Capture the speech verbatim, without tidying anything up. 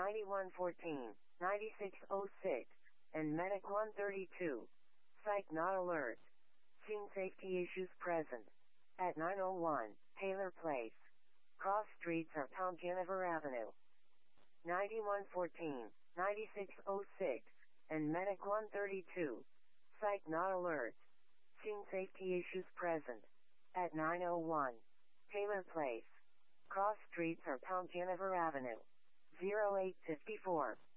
ninety-one fourteen, ninety-six oh six, and Medic one thirty-two. Site not alert. Scene safety issues present. At nine oh one, Taylor Place. Cross streets are Pound Jennifer Avenue. ninety-one fourteen, ninety-six oh six, and Medic one thirty-two. Site not alert. Scene safety issues present. At nine oh one, Taylor Place. Cross streets are Pound Jennifer Avenue. zero eight five four.